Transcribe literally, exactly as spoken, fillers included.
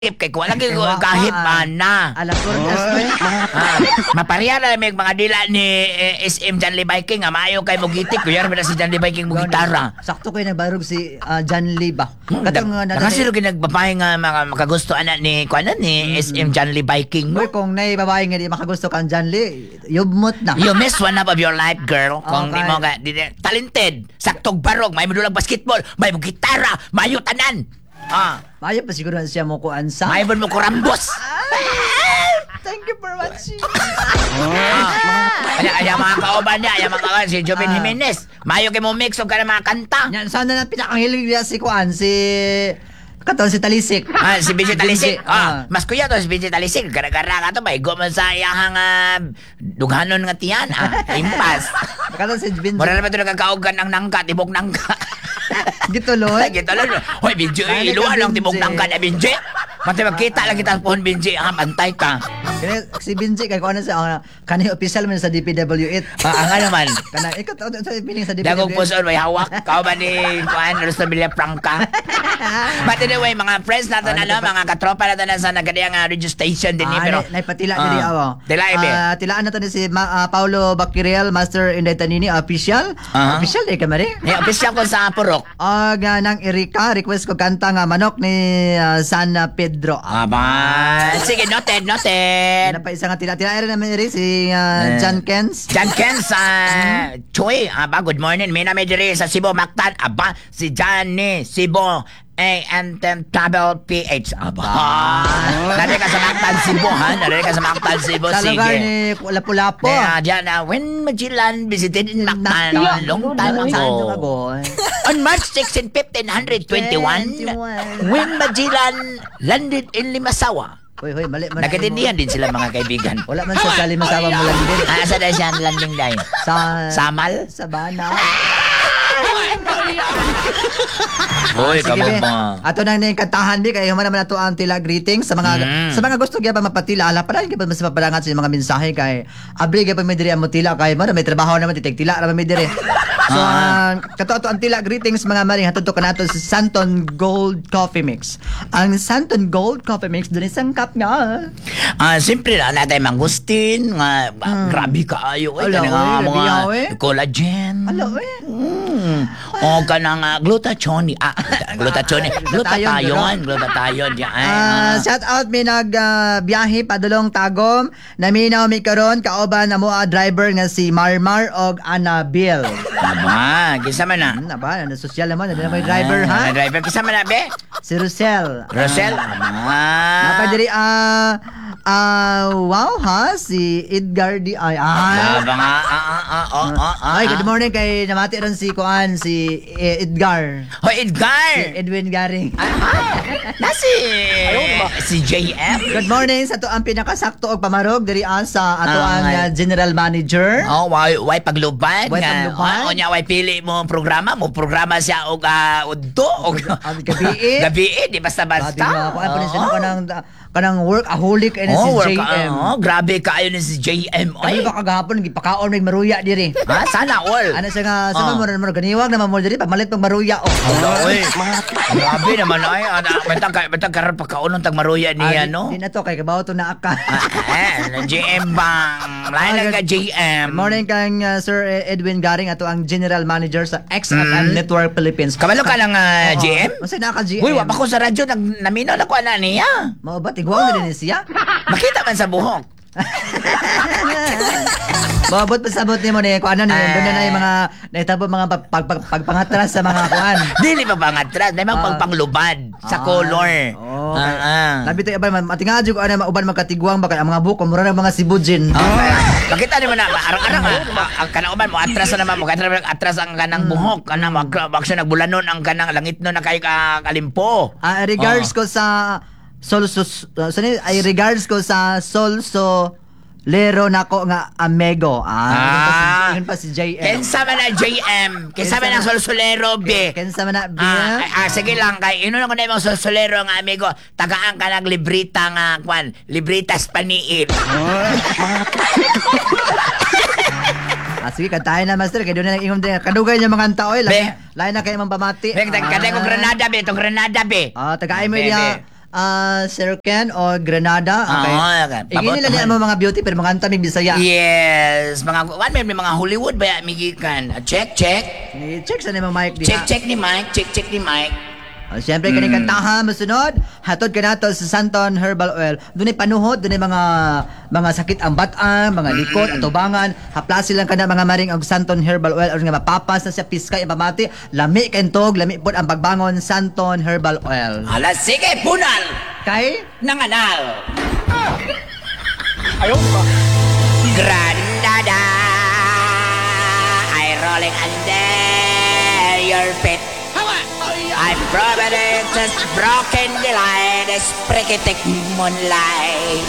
kay kuha lagi ko kahit mana. Alam ko rin aspe. Ah, mapariya na may mga dila ni eh, S M John Lee Viking nga maayo kay Mogitik kuya na si John Lee Viking mo gitara. Sakto kay nagbarog si uh, John Lee ba. Katong uh, nakasiro kay nagbabae nga mga makagusto ana ni kuan ni S M John Lee Viking. Boy kung nay babae nga di makagusto kang John Lee, yubmot na. You miss one half of your life, girl. Kung Okay. di mo nga di, talented, saktog barog, may madulang basketball, may mo gitara, mayo tanan. Ah, Mayo pa siguro siya mo kuan sa. may mo ko rambos. Thank you for watching. Ah, ay, ay, mga kauban niya, ay, mga kauban, si Joven Ah. Jimenez. Mayo kay mo mix og ka ng mga kanta. Yan sana na pinakahilig niya si kuan si katon si Talisik. Ah, si Benji Talisik. Benji, Ah, ah. mas kuya to si Benji Talisik. Gara-gara ka to, may man sa iyahang uh, dughanon nga tiyan. Ah, impas. Katon si Benji. Mura na ba ito nagkakaugan ng nangka, tibok nangka. Gituloy. Gito lang. Hoy, Benji, Dali ka, iluwan lang tibok Benji. nangka na Benji. Mati magkita lang kita pohon Benji. Ah, bantay ka. Kaya si Benji kay kuan sa uh, kanhi official man sa D P W eight. Ah, nga naman. Kana ikot sa piling sa D P W eight. Dagog puson, may hawak. Kao ba ni Juan Rostamilla Franca? But anyway, mga friends natin, Ah, ano, nagpa- mga katropa natin na sa nagadiyang uh, radio station din. Ah, eh, pero, na, naipatila Ah, diri awo. tila, ibe. Ah, tilaan na to ni si Ma, ah, Paulo Bacuriel, Master Inday Tanini, official. Ah. Official eh kamari. May official ko sa Purok. Ah, nga nang Erika, request ko kanta nga manok ni ah, San Pedro. Ah, Aba. Sige, noted, noted. na pa isa nga tila tila rin naman iri si ah, Eh. John Kens. John Ken sa Choy. Aba, good morning. May namin diri sa Cebu, Mactan. Aba, si Johnny Cebu. A and then Travel P H. Aba. Nari ka sa Mactan, Cebu, ha? Nari ka sa Mactan, Cebu. Sa lugar Sige. ni Lapu-Lapu. Kaya dyan, uh, when Magellan visited in Mactan, Nakta- long time Saan ago. ago? On March sixth in fifteen twenty-one, twenty-one. when Magellan landed in Limasawa, Hoy, hoy, mali man. nagkatindihan din sila mga kaibigan. Wala man sa Salimasawa mo lang din. Ah, asa na siya ang landing line? Sa Samal? Sabana. Hoy, Sige, be. Ato nang ning kantahan di kay human naman ato ang tila greetings sa mga Mm. sa mga gusto gyud ba mapatila ala para gyud ba mas mapadangat sa mga mensahe kay abri gyud pa may diri ang tila kay mo may trabaho naman titig tila ra may diri. So Ah. uh, kato ato ang tila greetings mga maring hatod to kanato si Santon Gold Coffee Mix. Ang Santon Gold Coffee Mix dun isang cup nga. Ah, simple lang natin mangustin, nga ah, grabe kaayo eh, Ala, kanang nga oy, mga labi, eh. collagen. Alo eh. Mm. O kanang uh, glutathione. Ah, glutathione. Glutathione, glutathione. Yan. Ah, shout out mi nag ah, biyahe padulong Tagum. Naminaw mi karon kauban na mo a driver nga si Marmar og Annabelle. Aba, kisa man na. Hmm, na ba? Ano social naman? Ano na may driver, Ah, ha? driver, kisa man na, be? Si Rosel. Rosel? Ah. Napadiri, ah, ah, wow, ha? Si Edgar di, ay, ay. Aba nga, ah, ah, ah, oh, oh, ah, Ay, good ah. morning kay namati ron si Kuan, si eh, Edgar. Hoy, Edgar! Si Edwin Garing. Na si... Si J M? Good morning sa to ang pinakasakto og pamarog diri ah, sa ato Ah, ang ay. ah, general manager. Oh, why, why paglubad? Why nga? paglubad? Oh, nya, why pili mo ang programa mo? Programa siya og uh, udto. Og, Ah, gabi, eh. Gabi, eh, di basta-basta. Sabi nga ako, ay, pa Oo. kanang, kanang workaholic and Oh, si work, J M. oh, grabe kaayo ni si J M. Ay, Ay, ba kagahapon, gipakaon may maruya diri. ha? Sana all. Ano siya nga, sa Ah. mo mo ganiwag naman mo diri, pamalit pag maruya. Oh. Uy, grabe naman ay. Batang ka, batang karon pagkaunon tag maruya niya, no? Di na to, kay kabaw to na aka. Ah, eh, J M bang. Lain lang ka J M. Good morning kang uh, Sir Edwin Garing, ato ang General Manager sa X F M Mm. Network Philippines. Kabalo ka ng uh, J M? Masay na ka G M. Uy, wapa ko sa radyo, nag, naminaw na ko ana niya. Mao ba, tigwang na din siya? Makita man sa buhok. Mabot pa sabot ni mo ni kuan na Ah. doon na yung mga naitabo mga pag, pag, pag, pagpangatras sa mga kuan. Dili pa pangatras, may mga Ah. pagpanglubad sa color. Oh, Ah, ah. Labi to iba matinga jud ko ana uban magkatigwang baka ang mga buko mura na mga sibujin. Oh, makita ni mo na arang-arang ah, ang kanang uban mo atras na naman mo kanang atras ang kanang buhok kanang mag action nagbulanon ang kanang langit no na kay ka kalimpo. Ah, regards Oh. ko sa Solso uh, sani ay regards ko sa Solso Lero nako nga Amego. Ah, yun pa si, yun pa si J M. Kensa man na J M, kensa man ang solsolero be. Kensa man na Ah, biya. ah, sige lang kay ino ko na imong solsolero nga amigo, tagaan ka ng librita nga kwan, libritas paniil. Ah, sige, kantahin na, master. Kaya doon na nag-ingom din. Kadugay niya mga taoy. Be. Lain na kayo mang pamati. Be, kadang kadang ko Granada be, to Granada be. Ah, tagaay mo Be, niya. ah, Sir Ken o Granada. Okay. Ah, okay. Igi nila niya Pabotohan. mo mga beauty pero mga antami Bisaya. Yes, mga what may may mga Hollywood ba migikan? Ah, Check, check. Check sa nimo mic diha. Check, check ni Mike. Check, check ni Mike. Oh, siyempre, kani kantahan, masunod, hatod ka nato sa Santon Herbal Oil. Doon ay panuhot, doon ay mga mga sakit ang bataan, mga likod, atubangan. Haplasin lang ka na mga maring og Santon Herbal Oil. Or nga mapapas na siya, piskay, pamati. Lami kentog, lami po ang pagbangon Santon Herbal Oil. Ala, sige, punal! Kay? Nanganal! Ayaw ba? Granada, I rolling under your feet. I'm providing just broken the line, this pretty thick moonlight.